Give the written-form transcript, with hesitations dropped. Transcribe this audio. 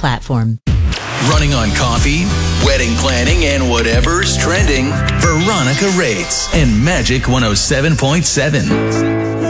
platform. Running on coffee, wedding planning, and whatever's trending, Veronica rates and Magic 107.7.